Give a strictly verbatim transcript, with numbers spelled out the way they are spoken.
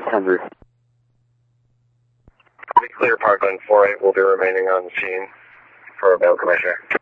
Denver. Be clear, Parkland four eight will be remaining on the scene for a bail commissioner.